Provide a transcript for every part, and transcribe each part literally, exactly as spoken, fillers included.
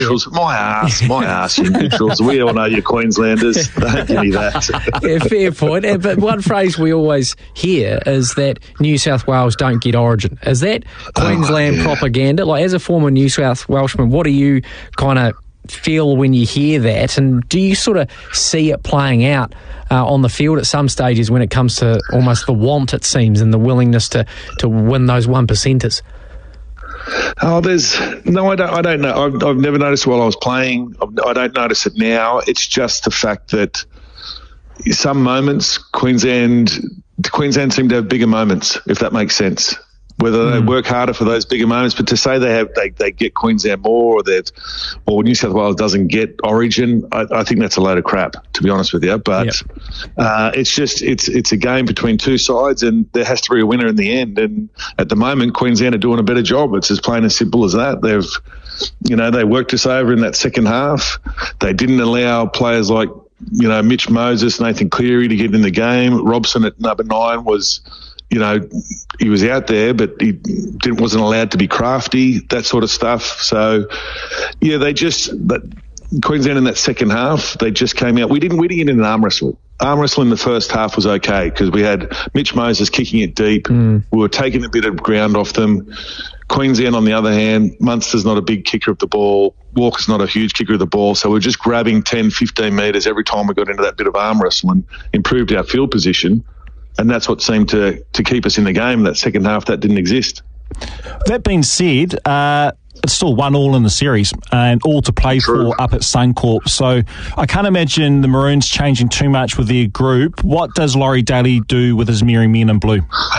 neutrals. My ass, my ass, you neutrals. We all know you Queenslanders. Don't give me that. Yeah, fair point. But one phrase we always hear is that New South Wales don't get Origin. Is that Queensland oh, yeah. propaganda? Like, as a former New South Welshman, what do you kind of feel when you hear that, and do you sort of see it playing out uh, on the field at some stages when it comes to almost the want, it seems, and the willingness to, to win those one percenters? Oh, there's no, I don't, I don't know. I've, I've never noticed while I was playing. I don't notice it now. It's just the fact that some moments Queensland, Queensland seem to have bigger moments, if that makes sense. Whether they mm. work harder for those bigger moments, but to say they have they, they get Queensland more, or that or New South Wales doesn't get Origin, I, I think that's a load of crap, to be honest with you. But yep. uh, it's just it's it's a game between two sides, and there has to be a winner in the end. And at the moment, Queensland are doing a better job. It's as plain and simple as that. They've you know they worked us over in that second half. They didn't allow players like you know Mitch Moses, Nathan Cleary to get in the game. Robson at number nine was. You know, he was out there, but he didn't, wasn't allowed to be crafty, that sort of stuff. So, yeah, they just, but Queensland in that second half, they just came out. We didn't, we didn't get in an arm wrestle. Arm wrestle in the first half was okay because we had Mitch Moses kicking it deep. Mm. We were taking a bit of ground off them. Queensland, on the other hand, Munster's not a big kicker of the ball. Walker's not a huge kicker of the ball. So we're just grabbing ten, fifteen metres every time we got into that bit of arm wrestle and improved our field position. And that's what seemed to, to keep us in the game. That second half, that didn't exist. That being said, uh, it's still one all in the series and all to play True. for up at Suncorp. So I can't imagine the Maroons changing too much with their group. What does Laurie Daly do with his merry men in blue?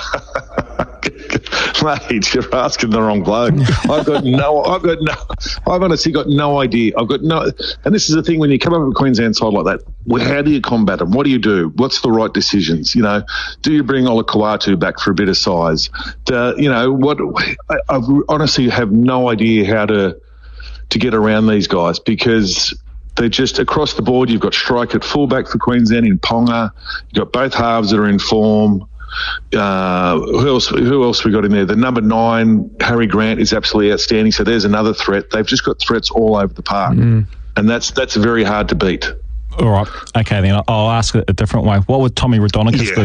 Mate, you're asking the wrong bloke. I've got no, I've got no, I've honestly got no idea. I've got no, and this is the thing when you come up with a Queensland side like that, well, how do you combat them? What do you do? What's the right decisions? You know, do you bring Ola Kawatu back for a bit of size? Do, you know, what, I, I honestly have no idea how to, to get around these guys because they're just across the board. You've got strike at fullback for Queensland in Ponga. You've got both halves that are in form. Uh, who else? Who else we got in there? The number nine, Harry Grant, is absolutely outstanding. So there's another threat. They've just got threats all over the park, mm. and that's that's very hard to beat. All right, okay then. I'll ask it a different way. What would Tommy Raudonikis yeah. do?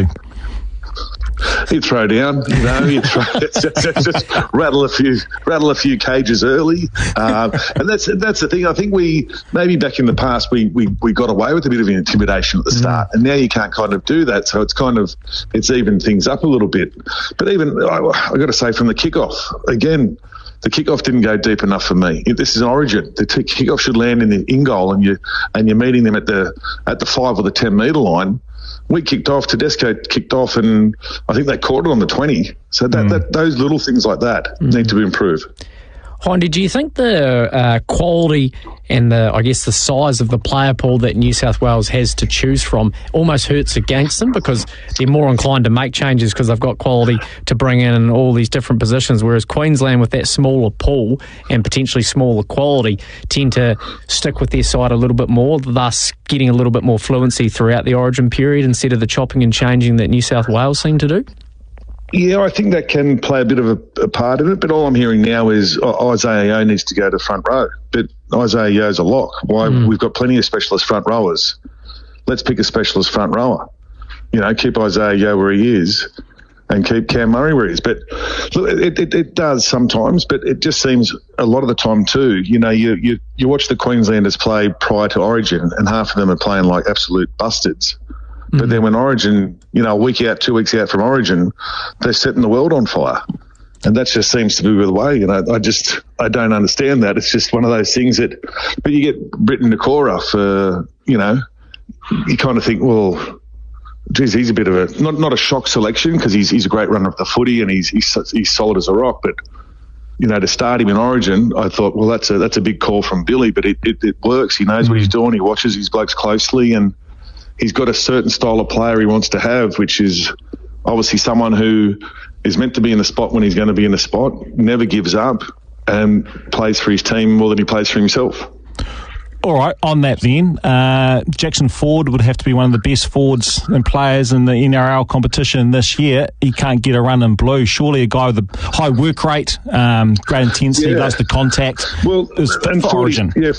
He'd throw down, you know. He'd throw, just, just rattle a few, rattle a few cages early, um, and that's that's the thing. I think we maybe back in the past we, we, we got away with a bit of intimidation at the start, mm. and now you can't kind of do that. So it's kind of it's evened things up a little bit. But even I, I got to say, from the kickoff again, the kickoff didn't go deep enough for me. If this is an Origin, the t- kickoff should land in the in goal, and you and you're meeting them at the at the five or the ten metre line. We kicked off, Tedesco kicked off, and I think they caught it on the twenty. So that, mm. that those little things like that mm. need to be improved. Hondi, do you think the uh, quality and the, I guess, the size of the player pool that New South Wales has to choose from almost hurts against them because they're more inclined to make changes because they've got quality to bring in in all these different positions, whereas Queensland, with that smaller pool and potentially smaller quality, tend to stick with their side a little bit more, thus getting a little bit more fluency throughout the Origin period instead of the chopping and changing that New South Wales seem to do? Yeah, I think that can play a bit of a, a part in it, but all I'm hearing now is uh, Isaiah Yeo needs to go to front row. But Isaiah Yeo's a lock. Why? Mm. We've got plenty of specialist front rowers. Let's pick a specialist front rower. You know, keep Isaiah Yeo where he is and keep Cam Murray where he is. But look, it, it, it does sometimes, but it just seems a lot of the time too, you know, you, you, you watch the Queenslanders play prior to Origin and half of them are playing like absolute bustards. But mm-hmm. then when Origin, you know, a week out, two weeks out from Origin, they're setting the world on fire. And that just seems to be the way, you know. I just, I don't understand that. It's just one of those things that, but you get Britton Nakora for, you know, you kind of think, well, geez, he's a bit of a, not not a shock selection because he's he's a great runner of the footy and he's, he's he's solid as a rock. But, you know, to start him in Origin, I thought, well, that's a, that's a big call from Billy, but it, it, it works. He knows mm-hmm. what he's doing. He watches his blokes closely and, he's got a certain style of player he wants to have, which is obviously someone who is meant to be in the spot when he's going to be in the spot, never gives up, and plays for his team more than he plays for himself. All right, on that then, uh, Jackson Ford would have to be one of the best forwards and players in the N R L competition this year. He can't get a run in blue. Surely a guy with a high work rate, um, great intensity, Yeah. loves the contact, Well, is fit and for forty, Origin. Yeah,